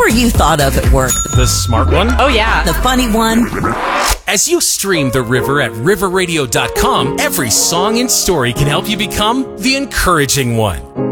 whatever you thought of at work. The smart one? Oh, yeah. The funny one. As you stream The River at riverradio.com, every song and story can help you become the encouraging one.